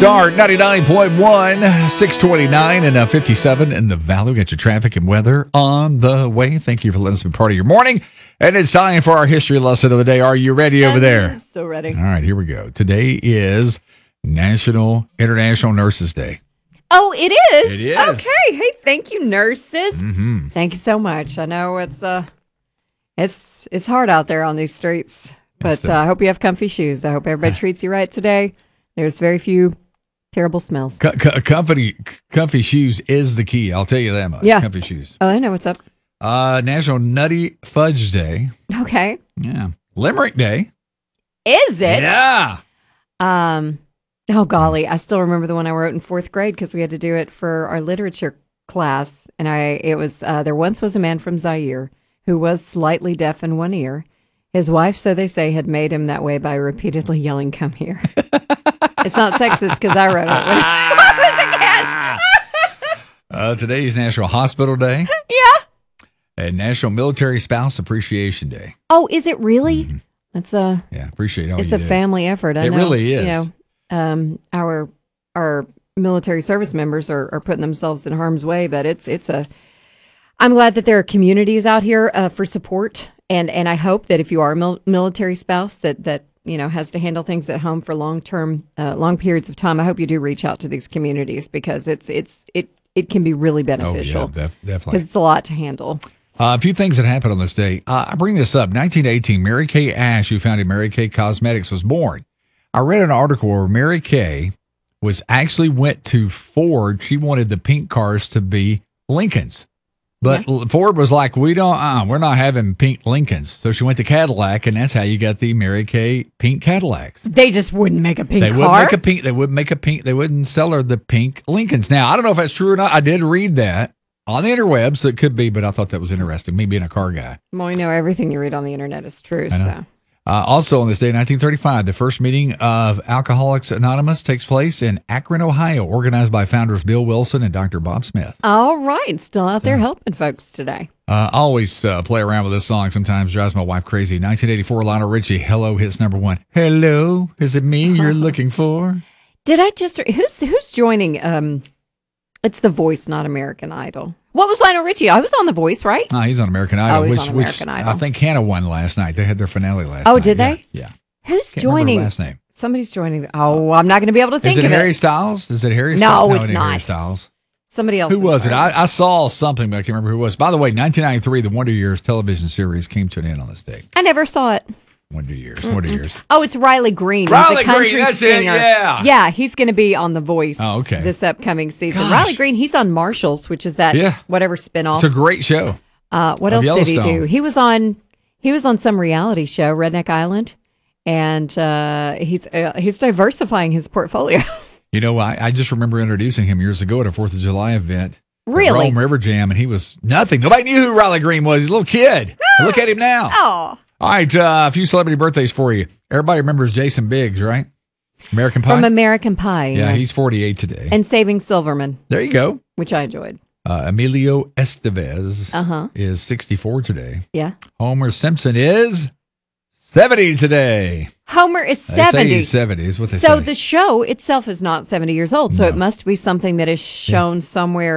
start. 99.1, 629 and 57 in the Valley. Got your traffic and weather on the way. Thank you for letting us be part of your morning. And it's time for our history lesson of the day. Are you ready over there? I'm so ready. All right, here we go. Today is International Nurses Day. Oh, it is? It is. Okay. Hey, thank you, nurses. Mm-hmm. Thank you so much. I know it's hard out there on these streets, but I hope you have comfy shoes. I hope everybody treats you right today. There's very few terrible smells. Comfy shoes is the key. I'll tell you that much. Yeah. Comfy shoes. Oh, I know what's up. National Nutty Fudge Day. Okay. Yeah. Limerick Day. Is it? Yeah. Oh, golly. I still remember the one I wrote in fourth grade because we had to do it for our literature class. And it was, there once was a man from Zaire who was slightly deaf in one ear. His wife, so they say, had made him that way by repeatedly yelling, "Come here." It's not sexist because I wrote it when I was a kid. Today is National Hospital Day. Yeah. And National Military Spouse Appreciation Day. Oh, is it really? Mm-hmm. That's appreciate all it's you a do. family effort. I know, really is. You know, our military service members are putting themselves in harm's way, but I'm glad that there are communities out here for support, and I hope that if you are a military spouse that you know has to handle things at home for long periods of time, I hope you do reach out to these communities because it can be really beneficial. Oh, yeah, definitely. Because it's a lot to handle. A few things that happened on this day. I bring this up. 1918, Mary Kay Ash, who founded Mary Kay Cosmetics, was born. I read an article where Mary Kay went to Ford. She wanted the pink cars to be Lincolns. But yeah. Ford was like, we're not having pink Lincolns. So she went to Cadillac, and that's how you got the Mary Kay pink Cadillacs. They just wouldn't make a pink car. They wouldn't make a pink. They wouldn't sell her the pink Lincolns. Now, I don't know if that's true or not. I did read that on the interwebs, so it could be, but I thought that was interesting. Me being a car guy. Well, you know, everything you read on the internet is true. So. Also on this day, 1935, the first meeting of Alcoholics Anonymous takes place in Akron, Ohio, organized by founders Bill Wilson and Dr. Bob Smith. All right. Still out there helping folks today. I always play around with this song. Sometimes drives my wife crazy. 1984, Lionel Richie, Hello, hits number one. Hello, is it me you're looking for? Did I just... Who's joining... It's The Voice, not American Idol. What was Lionel Richie? I was on The Voice, right? No, he's on American Idol. He's on American Idol. I think Hannah won last night. They had their finale last night. Oh, did they? Yeah. Who's joining? Last name. Somebody's joining. I'm not going to be able to think of it. Is it Harry Styles? Is it Harry Styles? No, it's not. Harry Styles. Somebody else. Who was it? I saw something, but I can't remember who it was. By the way, 1993, the Wonder Years television series came to an end on this day. I never saw it. Wonder Years. Oh, it's Riley Green. Riley he's a country Green, that's singer. it, yeah. Yeah, he's going to be on The Voice this upcoming season. Gosh. Riley Green, he's on Marshalls, which is that whatever spinoff. It's a great show. What else did he do? He was on some reality show, Redneck Island, and he's diversifying his portfolio. You know, I just remember introducing him years ago at a 4th of July event. Really? Rome River Jam, and he was nothing. Nobody knew who Riley Green was. He's a little kid. Look at him now. Oh. All right, a few celebrity birthdays for you. Everybody remembers Jason Biggs, right? American Pie? From American Pie, Yeah, yes. he's 48 today. And Saving Silverman. There you go. Which I enjoyed. Emilio Estevez is 64 today. Yeah. Homer Simpson is 70 today. Homer is 70. They say he's 70 is what they say. So the show itself is not 70 years old, so it must be something that is shown somewhere